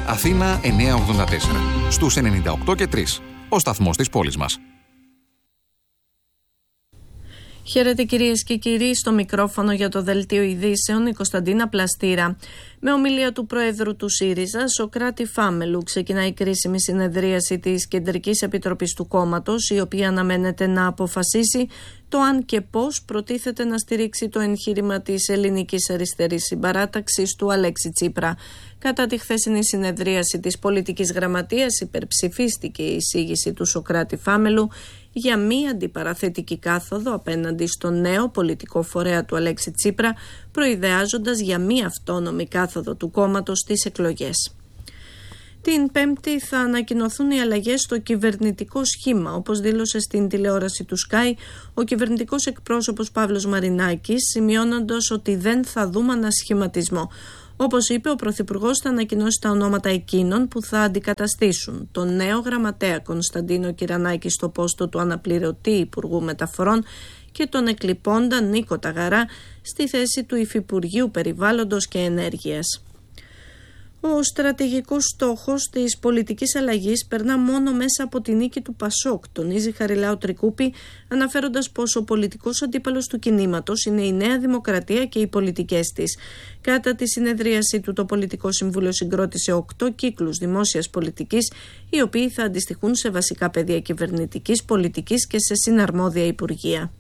Αθήνα 984. Στους 98 και 3. Ο σταθμός της πόλης μας. Χαίρετε κυρίες και κύριοι, στο μικρόφωνο για το Δελτίο Ειδήσεων η Κωνσταντίνα Πλαστήρα. Με ομιλία του Προέδρου του ΣΥΡΙΖΑ, Σωκράτη Φάμελου, ξεκινάει η κρίσιμη συνεδρίαση της Κεντρικής Επιτροπής του κόμματος, η οποία αναμένεται να αποφασίσει το αν και πώς προτίθεται να στηρίξει το εγχείρημα της ελληνικής αριστερής συμπαράταξης του Αλέξη Τσίπρα. Κατά τη χθεσινή συνεδρίαση της πολιτικής γραμματείας υπερψηφίστηκε η εισήγηση του Σωκράτη Φάμελου για μη αντιπαραθετική κάθοδο απέναντι στο νέο πολιτικό φορέα του Αλέξη Τσίπρα, προειδεάζοντας για μη αυτόνομη κάθοδο του κόμματος στις εκλογές. Την Πέμπτη θα ανακοινωθούν οι αλλαγές στο κυβερνητικό σχήμα, όπως δήλωσε στην τηλεόραση του Sky ο κυβερνητικός εκπρόσωπος Παύλος Μαρινάκης, σημειώνοντας ότι δεν θα δούμε ανασχηματισμό. Όπως είπε, ο Πρωθυπουργός θα ανακοινώσει τα ονόματα εκείνων που θα αντικαταστήσουν τον νέο γραμματέα Κωνσταντίνο Κυρανάκη στο πόστο του αναπληρωτή Υπουργού Μεταφορών και τον εκλειπώντα Νίκο Ταγαρά στη θέση του Υφυπουργείου Περιβάλλοντος και Ενέργειας. Ο στρατηγικός στόχος της πολιτικής αλλαγής περνά μόνο μέσα από τη νίκη του Πασόκ, τονίζει Χαριλάου Τρικούπη, αναφέροντας πως ο πολιτικός αντίπαλος του κινήματος είναι η Νέα Δημοκρατία και οι πολιτικές της. Κατά τη συνεδρίαση του, το Πολιτικό Συμβούλιο συγκρότησε 8 κύκλους δημόσιας πολιτικής, οι οποίοι θα αντιστοιχούν σε βασικά πεδία κυβερνητικής πολιτικής και σε συναρμόδια υπουργεία.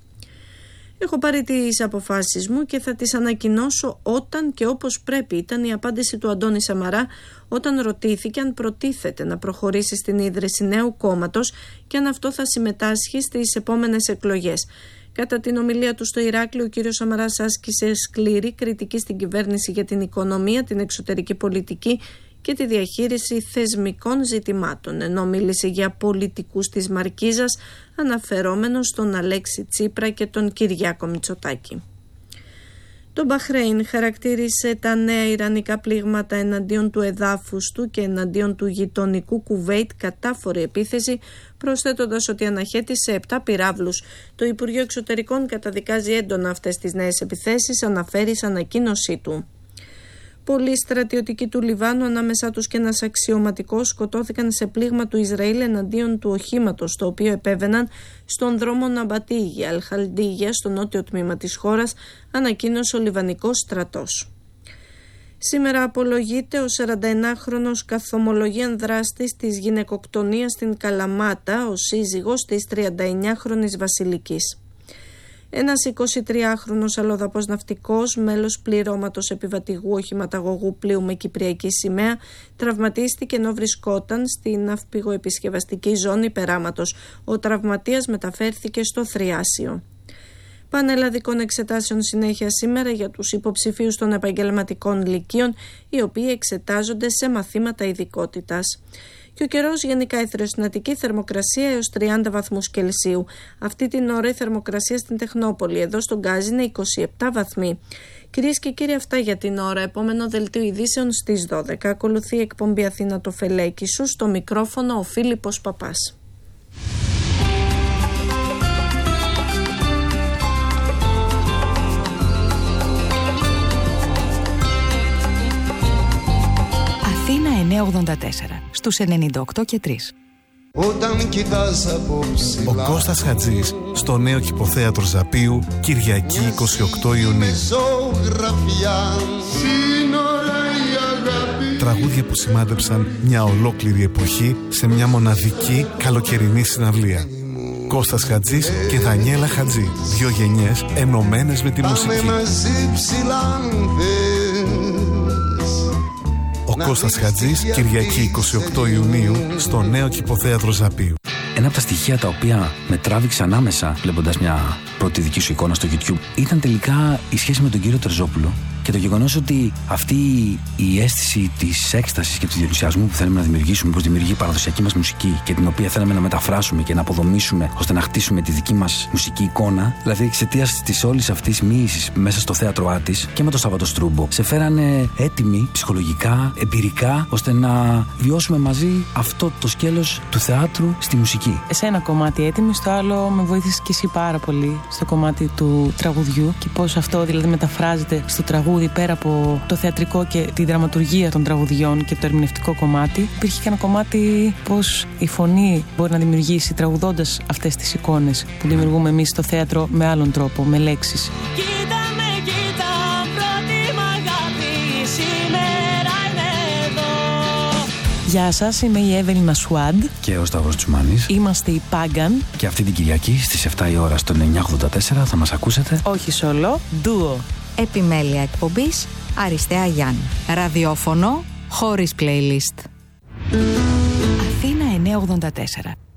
Έχω πάρει τις αποφάσεις μου και θα τις ανακοινώσω όταν και όπως πρέπει, ήταν η απάντηση του Αντώνη Σαμαρά όταν ρωτήθηκε αν προτίθεται να προχωρήσει στην ίδρυση νέου κόμματος και αν αυτό θα συμμετάσχει στις επόμενες εκλογές. Κατά την ομιλία του στο Ηράκλειο, ο κ. Σαμαράς άσκησε σκληρή κριτική στην κυβέρνηση για την οικονομία, την εξωτερική πολιτική και τη διαχείριση θεσμικών ζητημάτων, ενώ μίλησε για πολιτικούς της Μαρκίζας, αναφερόμενος στον Αλέξη Τσίπρα και τον Κυριάκο Μητσοτάκη. Το Μπαχρέιν χαρακτήρισε τα νέα ιρανικά πλήγματα εναντίον του εδάφους του και εναντίον του γειτονικού Κουβέιτ κατάφορη επίθεση, προσθέτοντας ότι αναχέτησε 7 πυράβλους. Το Υπουργείο Εξωτερικών καταδικάζει έντονα αυτές τις νέες επιθέσεις, αναφέρει σε ανακοίνωσή του. Πολλοί στρατιωτικοί του Λιβάνου, ανάμεσά τους και ένας αξιωματικός, σκοτώθηκαν σε πλήγμα του Ισραήλ εναντίον του οχήματος, το οποίο επέβαιναν στον δρόμο Ναμπατίγια, Αλχαλντίγια, στο νότιο τμήμα της χώρας, ανακοίνωσε ο Λιβανικός στρατός. Σήμερα απολογείται ο 41χρονος καθομολογίαν δράστης της γυναικοκτονίας στην Καλαμάτα, ο σύζυγος της 39χρονης Βασιλικής. Ένας 23χρονος αλλοδαπός ναυτικός, μέλος πληρώματος επιβατηγού οχηματαγωγού πλοίου με κυπριακή σημαία, τραυματίστηκε ενώ βρισκόταν στην ναυπηγοεπισκευαστική ζώνη περάματος. Ο τραυματίας μεταφέρθηκε στο Θριάσιο. Πανελλαδικών εξετάσεων συνέχεια σήμερα για τους υποψηφίους των επαγγελματικών λυκείων, οι οποίοι εξετάζονται σε μαθήματα ειδικότητας. Και ο καιρός γενικά εθεροστηνατική, θερμοκρασία έως 30 βαθμούς Κελσίου. Αυτή την ώρα η θερμοκρασία στην Τεχνόπολη, εδώ στον Γκάζι, είναι 27 βαθμοί. Κυρίες και κύριοι, αυτά για την ώρα. Επόμενο δελτίο ειδήσεων στις 12. Ακολουθεί η εκπομπή Αθήνα το Φελέκι σου, στο μικρόφωνο ο Φίλιππος Παπάς. Αθήνα 984, στους 98 και 3. Όταν κοιτάς από ψηλά, ο Κώστας Χατζής στο νέο Κηποθέατρο Ζαπίου, Κυριακή 28 Ιουνίου. Τραγούδια που σημάδεψαν μια ολόκληρη εποχή σε μια μοναδική καλοκαιρινή συναυλία. Κώστας Χατζής και Δανιέλα Χατζή, 2 γενιές ενωμένες με τη μουσική. Ο Κώστας Χατζής, Κυριακή 28 Ιουνίου, στο νέο Κηποθέατρο Ζαπίου. Ένα από τα στοιχεία τα οποία με τράβηξαν άμεσα, βλέποντας μια πρώτη δική σου εικόνα στο YouTube, ήταν τελικά η σχέση με τον κύριο Τερζόπουλο και το γεγονός ότι αυτή η αίσθηση της έκστασης και του ενθουσιασμού που θέλουμε να δημιουργήσουμε προς δημιουργεί παραδοσιακή μας μουσική και την οποία θέλαμε να μεταφράσουμε και να αποδομήσουμε ώστε να χτίσουμε τη δική μας μουσική εικόνα, δηλαδή εξαιτίας της όλης αυτής μοίησης μέσα στο θέατρο Άττης και με το Σάββατο Στρούμπο, σε φέρανε έτοιμοι ψυχολογικά, εμπειρικά, ώστε να βιώσουμε μαζί αυτό το σκέλος του θεάτρου στη μουσική. Σε ένα κομμάτι έτοιμη, στο άλλο με βοήθησε και εσύ πάρα πολύ στο κομμάτι του τραγουδιού και πώς αυτό δηλαδή μεταφράζεται στο τραγούδι. τραγούδι, πέρα από το θεατρικό και τη δραματουργία των τραγουδιών και το ερμηνευτικό κομμάτι, υπήρχε και ένα κομμάτι πως η φωνή μπορεί να δημιουργήσει τραγουδώντας αυτές τις εικόνες που δημιουργούμε εμείς στο θέατρο με άλλον τρόπο, με λέξεις. Γεια σας, είμαι η Εύελινα Σουάντ και ο Σταύρος Τσουμάνης. Είμαστε οι Πάγκαν. Και αυτή την Κυριακή στις 7 η ώρα στο 984 θα μας ακούσετε. Όχι σολό, ντουο. Επιμέλεια εκπομπής Αριστέα Γιάννη. Ραδιόφωνο χωρίς playlist. Αθήνα 984.